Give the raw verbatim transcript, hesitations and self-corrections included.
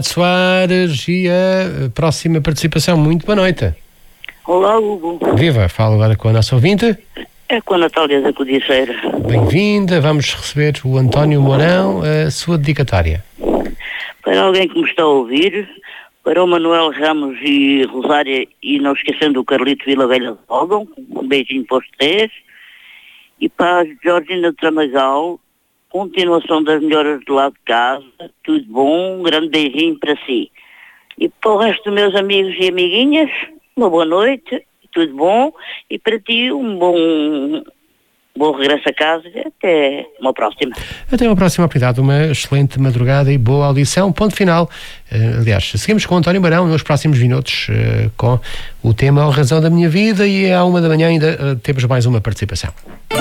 Soares e a próxima participação. Muito boa noite. Olá, Hugo. Viva, falo agora com a nossa ouvinte. É com a Natália da Codiceira. Bem-vinda, vamos receber o António Mourão, a sua dedicatória. Para alguém que me está a ouvir, para o Manuel Ramos e Rosária, e não esquecendo o Carlito Vila Velha de Algão, um beijinho para os três, e para a Georgina de Tramagal, continuação das melhoras do lado de casa, tudo bom, um grande beijinho para si. E para o resto dos meus amigos e amiguinhas, uma boa noite, tudo bom, e para ti um bom, bom regresso a casa, até uma próxima. Até uma próxima oportunidade, uma excelente madrugada e boa audição, ponto final. Uh, aliás, seguimos com o António Mourão nos próximos minutos uh, com o tema A Razão da Minha Vida, e à uma da manhã ainda uh, temos mais uma participação.